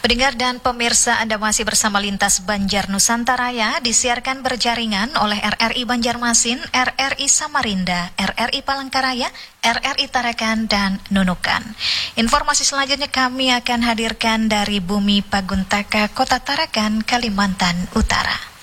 Pendengar dan pemirsa, Anda masih bersama Lintas Banjar Nusantara ya, disiarkan berjaringan oleh RRI Banjarmasin, RRI Samarinda, RRI Palangkaraya, RRI Tarakan, dan Nunukan. Informasi selanjutnya kami akan hadirkan dari Bumi Paguntaka, Kota Tarakan, Kalimantan Utara.